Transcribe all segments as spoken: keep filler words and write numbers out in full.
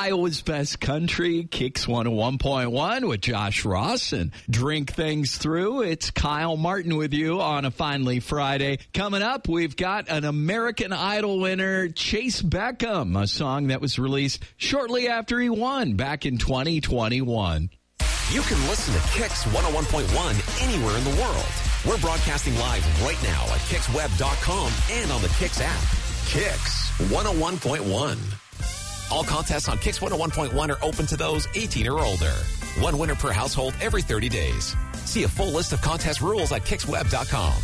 Iowa's Best Country, Kicks one oh one point one with Josh Ross and Drink Things Through. It's Kyle Martin with you on a Finally Friday. Coming up, we've got an American Idol winner, Chase Beckham, a song that was released shortly after he won back in twenty twenty-one. You can listen to Kicks one oh one point one anywhere in the world. We're broadcasting live right now at kicks web dot com and on the Kicks app. Kicks one oh one point one. All contests on Kicks one oh one point one are open to those eighteen or older. One winner per household every thirty days. See a full list of contest rules at kicks web dot com.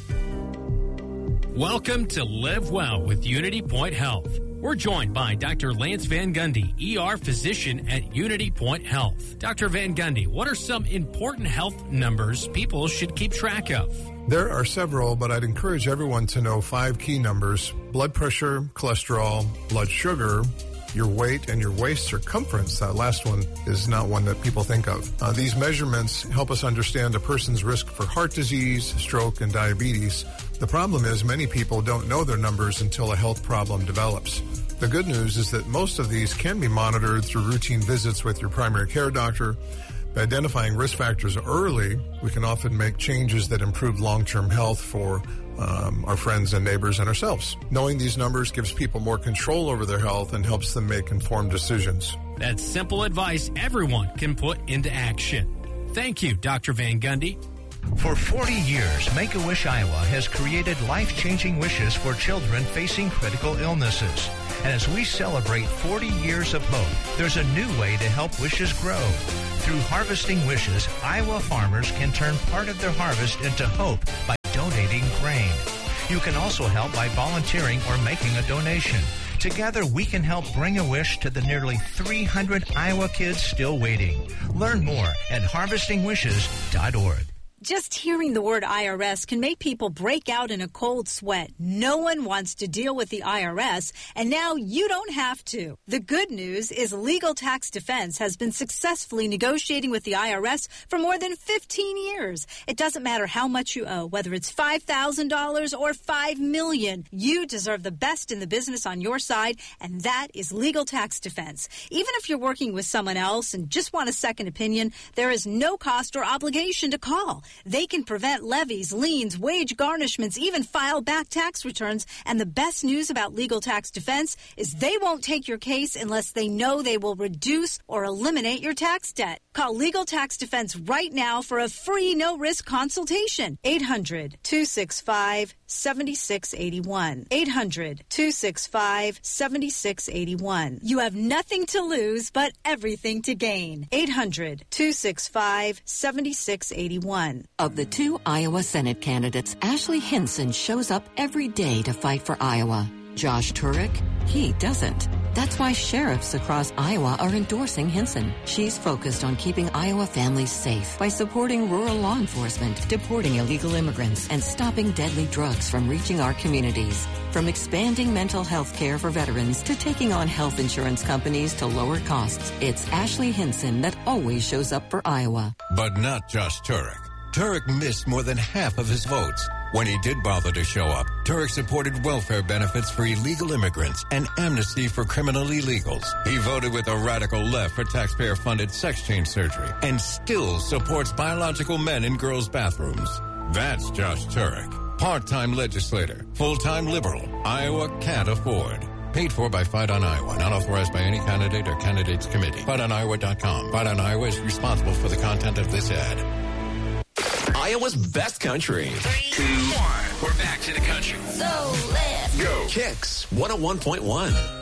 Welcome to Live Well with Unity Point Health. We're joined by Doctor Lance Van Gundy, E R physician at Unity Point Health. Doctor Van Gundy, what are some important health numbers people should keep track of? There are several, but I'd encourage everyone to know five key numbers: blood pressure, cholesterol, blood sugar, your weight, and your waist circumference. That last one is not one that people think of. Uh, these measurements help us understand a person's risk for heart disease, stroke, and diabetes. The problem is many people don't know their numbers until a health problem develops. The good news is that most of these can be monitored through routine visits with your primary care doctor. By identifying risk factors early, we can often make changes that improve long-term health for um, our friends and neighbors and ourselves. Knowing these numbers gives people more control over their health and helps them make informed decisions. That's simple advice everyone can put into action. Thank you, Doctor Van Gundy. For forty years, Make-A-Wish Iowa has created life-changing wishes for children facing critical illnesses. And as we celebrate forty years of hope, there's a new way to help wishes grow. Through Harvesting Wishes, Iowa farmers can turn part of their harvest into hope by donating grain. You can also help by volunteering or making a donation. Together, we can help bring a wish to the nearly three hundred Iowa kids still waiting. Learn more at harvesting wishes dot org. Just hearing the word I R S can make people break out in a cold sweat. No one wants to deal with the I R S, and now you don't have to. The good news is Legal Tax Defense has been successfully negotiating with the I R S for more than fifteen years. It doesn't matter how much you owe, whether it's five thousand dollars or five million dollars. You deserve the best in the business on your side, and that is Legal Tax Defense. Even if you're working with someone else and just want a second opinion, there is no cost or obligation to call. They can prevent levies, liens, wage garnishments, even file back tax returns. And the best news about Legal Tax Defense is they won't take your case unless they know they will reduce or eliminate your tax debt. Call Legal Tax Defense right now for a free no-risk consultation. eight hundred, two six five, seven six eight one. eight hundred, two six five, seven six eight one. You have nothing to lose but everything to gain. eight hundred, two six five, seven six eight one. Of the two Iowa Senate candidates, Ashley Hinson shows up every day to fight for Iowa. Josh Turek, he doesn't. That's why sheriffs across Iowa are endorsing Hinson. She's focused on keeping Iowa families safe by supporting rural law enforcement, deporting illegal immigrants, and stopping deadly drugs from reaching our communities. From expanding mental health care for veterans to taking on health insurance companies to lower costs, it's Ashley Hinson that always shows up for Iowa. But not just Turek. Turek missed more than half of his votes. When he did bother to show up, Turek supported welfare benefits for illegal immigrants and amnesty for criminal illegals. He voted with the radical left for taxpayer-funded sex change surgery and still supports biological men in girls' bathrooms. That's Josh Turek. Part-time legislator, full-time liberal, Iowa can't afford. Paid for by Fight on Iowa, not authorized by any candidate or candidates committee. fight on iowa dot com. Fight on Iowa is responsible for the content of this ad. Iowa's best country. Three, two, one. We're back to the country. So let's go. Kicks one oh one point one.